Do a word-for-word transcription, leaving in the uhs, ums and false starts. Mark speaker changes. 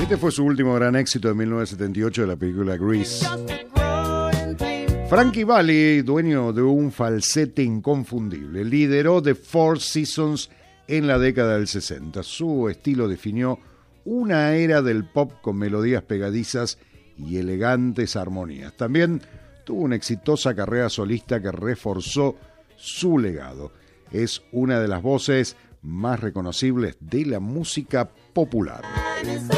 Speaker 1: Este fue su último gran éxito de mil novecientos setenta y ocho de la película Grease. Frankie Valli, dueño de un falsete inconfundible, lideró The Four Seasons en la década del sesenta. Su estilo definió una era del pop con melodías pegadizas y elegantes armonías. También tuvo una exitosa carrera solista que reforzó su legado. Es una de las voces más reconocibles de la música popular.